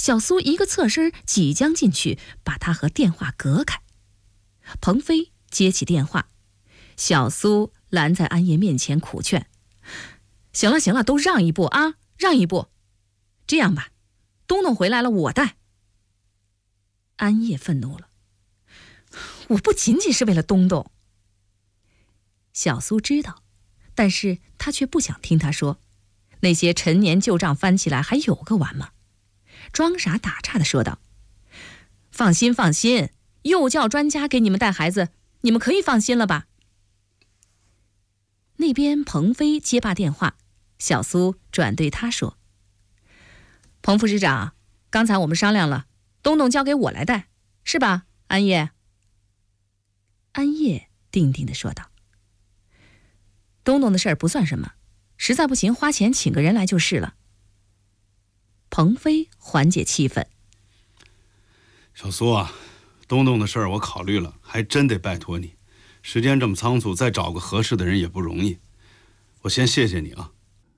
小苏一个侧身即将进去，把他和电话隔开。鹏飞接起电话，小苏拦在安叶面前苦劝：“行了行了，都让一步啊，让一步。这样吧，东东回来了我带。”安叶愤怒了：“我不仅仅是为了东东。”小苏知道，但是他却不想听他说，那些陈年旧账翻起来还有个完吗？装傻打岔地说道：“放心放心，幼教专家给你们带孩子，你们可以放心了吧？”那边鹏飞接罢电话，小苏转对他说：“彭副市长，刚才我们商量了，东东交给我来带，是吧，安叶？”安叶定定地说道：“东东的事儿不算什么，实在不行花钱请个人来就是了。”鹏飞缓解气氛：“ 小苏啊，东东的事儿我考虑了，还真得拜托你。时间这么仓促，再找个合适的人也不容易。我先谢谢你啊。”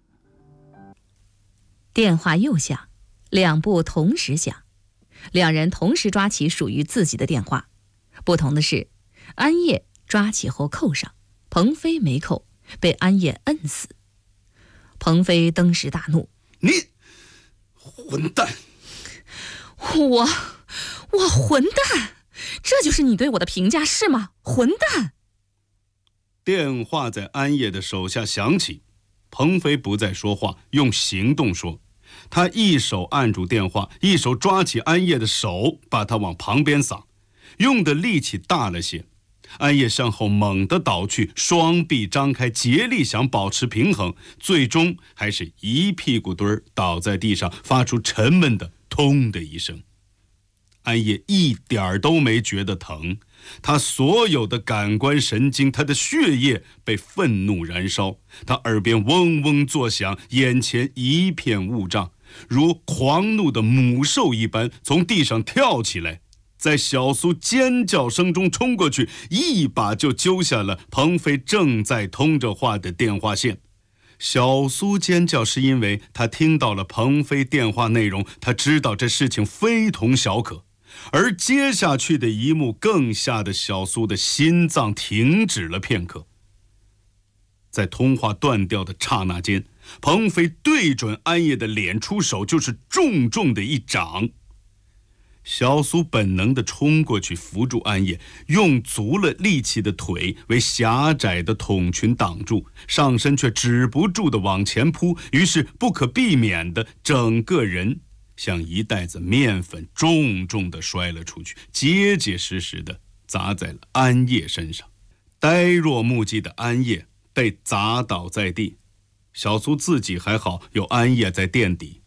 电话又响，两部同时响，两人同时抓起属于自己的电话。不同的是，安叶抓起后扣上，鹏飞没扣，被安叶摁死。鹏飞登时大怒：“ 你混蛋！ 我混蛋？这就是你对我的评价是吗？混蛋！” 电话在安叶的手下响起，鹏飞不再说话，用行动说。他一手按住电话，一手抓起安叶的手，把他往旁边撒，用的力气大了些。安叶向后猛地倒去，双臂张开，竭力想保持平衡，最终还是一屁股墩儿倒在地上，发出沉闷的通的一声。安叶一点儿都没觉得疼，他所有的感官神经，他的血液被愤怒燃烧，他耳边嗡嗡作响，眼前一片雾障，如狂怒的母兽一般从地上跳起来，在小苏尖叫声中冲过去，一把就揪下了鹏飞正在通着话的电话线。小苏尖叫是因为他听到了鹏飞电话内容，他知道这事情非同小可。而接下去的一幕更吓得小苏的心脏停止了片刻。在通话断掉的刹那间，鹏飞对准安叶的脸出手，就是重重的一掌。小苏本能地冲过去扶住安叶，用足了力气的腿为狭窄的筒裙挡住，上身却止不住地往前扑，于是不可避免地整个人像一袋子面粉重重地摔了出去，结结实实地砸在了安叶身上。呆若木鸡的安叶被砸倒在地，小苏自己还好，有安叶在垫底。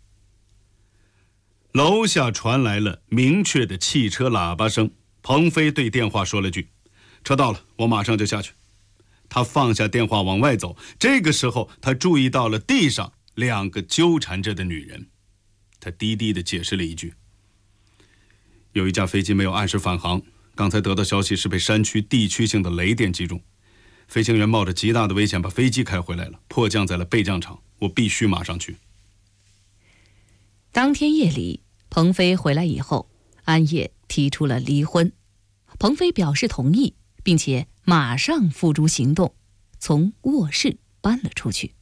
楼下传来了明确的汽车喇叭声，鹏飞对电话说了句：“车到了，我马上就下去。”他放下电话往外走，这个时候他注意到了地上两个纠缠着的女人。他低低地解释了一句：“有一架飞机没有按时返航，刚才得到消息是被山区地区性的雷电击中，飞行员冒着极大的危险把飞机开回来了，迫降在了备降场，我必须马上去。” 当天夜里，鹏飞回来以后，安叶提出了离婚。鹏飞表示同意，并且马上付诸行动，从卧室搬了出去。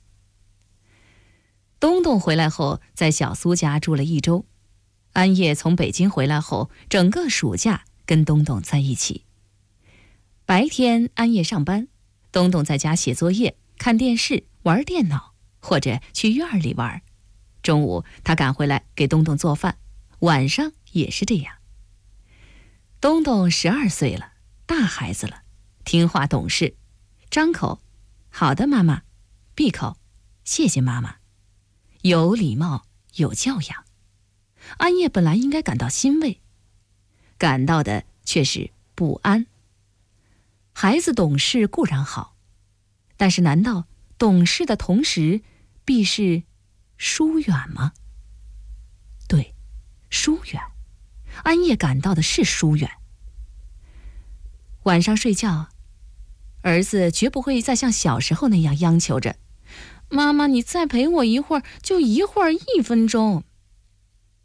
东东回来后，在小苏家住了1周。安叶从北京回来后，整个暑假跟东东在一起。白天安叶上班，东东在家写作业、看电视、玩电脑，或者去院里玩。中午他赶回来给东东做饭，晚上也是这样。东东12岁了，大孩子了，听话懂事，张口好的妈妈，闭口谢谢妈妈，有礼貌有教养。安叶本来应该感到欣慰，感到的却是不安。孩子懂事固然好，但是难道懂事的同时必是疏远吗？对，疏远。安叶感到的是疏远。晚上睡觉，儿子绝不会再像小时候那样央求着：“妈妈，你再陪我一会儿，就一会儿，1分钟。”